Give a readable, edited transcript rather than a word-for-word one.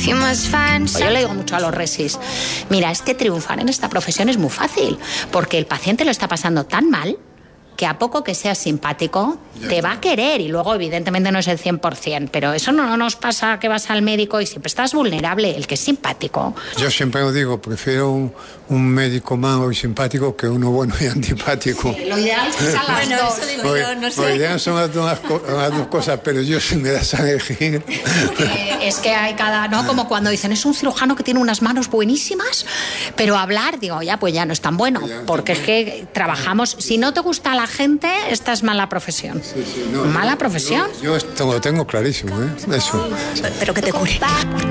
Yo le digo mucho a los resis, mira, es que triunfar en esta profesión es muy fácil, porque el paciente lo está pasando tan mal que a poco que seas simpático te va a querer, y luego evidentemente no es el 100%, pero eso no nos pasa que vas al médico y siempre estás vulnerable. El que es simpático. Yo siempre os digo, prefiero un médico malo y simpático que uno bueno y antipático. Sí, lo ideal es que sean las dos. Eso digo yo, no sé. Lo ideal son las dos cosas, pero yo si me das a elegir... Es que hay cada, ¿no? Como cuando dicen, es un cirujano que tiene unas manos buenísimas, pero hablar, digo, ya, pues ya no es tan bueno, porque es que trabajamos, si no te gusta la gente, esta es mala profesión. Sí, no, mala profesión. Yo esto lo tengo clarísimo, ¿eh? Eso. Pero que te cure.